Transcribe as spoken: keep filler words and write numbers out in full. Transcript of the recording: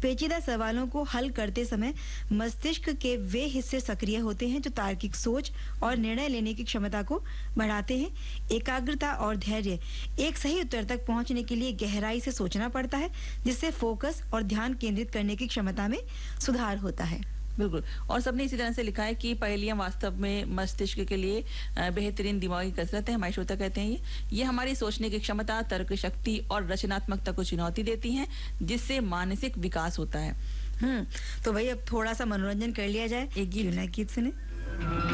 पेचीदा सवालों को हल करते समय मस्तिष्क के वे हिस्से सक्रिय होते हैं जो तार्किक सोच और निर्णय लेने की क्षमता को बढ़ाते हैं। एकाग्रता और धैर्य, एक सही उत्तर तक पहुंचने के लिए गहराई से सोचना पड़ता है, जिससे फोकस और ध्यान केंद्रित करने की क्षमता में सुधार होता है। बिल्कुल। और सबने इसी तरह से लिखा है कि पहेलियां वास्तव में मस्तिष्क के लिए बेहतरीन दिमागी कसरत है। हमारे श्रोता कहते हैं ये ये हमारी सोचने की क्षमता, तर्क शक्ति और रचनात्मकता को चुनौती देती हैं, जिससे मानसिक विकास होता है। हम्म तो भाई अब थोड़ा सा मनोरंजन कर लिया जाए, एक गीत गीत सुने।